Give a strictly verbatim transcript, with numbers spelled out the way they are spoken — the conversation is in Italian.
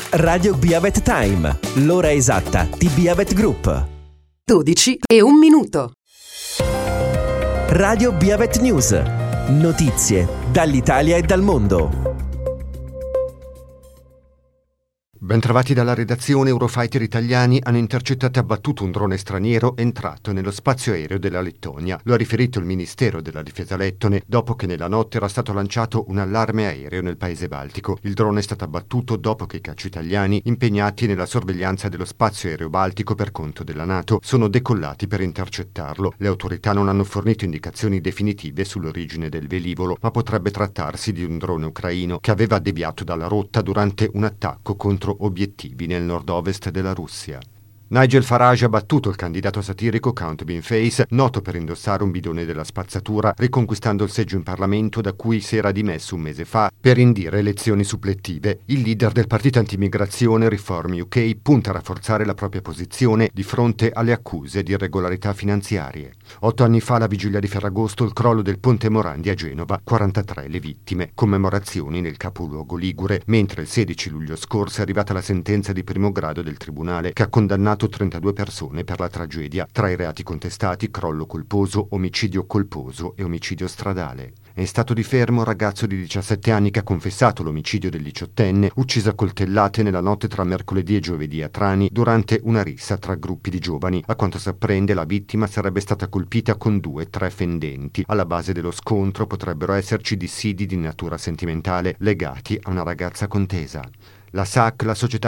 Radio Biavet Time, l'ora esatta di Biavet Group. dodici e un minuto. Radio Biavet News, notizie dall'Italia e dal mondo. Bentrovati dalla redazione. Eurofighter italiani hanno intercettato e abbattuto un drone straniero entrato nello spazio aereo della Lettonia. Lo ha riferito il Ministero della Difesa lettone dopo che nella notte era stato lanciato un allarme aereo nel paese baltico. Il drone è stato abbattuto dopo che i caccia italiani, impegnati nella sorveglianza dello spazio aereo baltico per conto della NATO, sono decollati per intercettarlo. Le autorità non hanno fornito indicazioni definitive sull'origine del velivolo, ma potrebbe trattarsi di un drone ucraino che aveva deviato dalla rotta durante un attacco contro obiettivi nel nord-ovest della Russia. Nigel Farage ha battuto il candidato satirico Count Beanface, noto per indossare un bidone della spazzatura, riconquistando il seggio in Parlamento da cui si era dimesso un mese fa per indire elezioni supplettive. Il leader del partito antimmigrazione Reform U K punta a rafforzare la propria posizione di fronte alle accuse di irregolarità finanziarie. Otto anni fa, la vigilia di Ferragosto, il crollo del ponte Morandi a Genova, quarantatré le vittime, commemorazioni nel capoluogo ligure, mentre il sedici luglio scorso è arrivata la sentenza di primo grado del tribunale che ha condannato trentadue persone per la tragedia. Tra i reati contestati: crollo colposo, omicidio colposo e omicidio stradale. È in stato di fermo il ragazzo di diciassette anni che ha confessato l'omicidio del diciottenne ucciso a coltellate nella notte tra mercoledì e giovedì a Trani durante una rissa tra gruppi di giovani. A quanto si apprende, la vittima sarebbe stata colpita con due tre fendenti. Alla base dello scontro potrebbero esserci dissidi di natura sentimentale legati a una ragazza contesa. La S A C, la società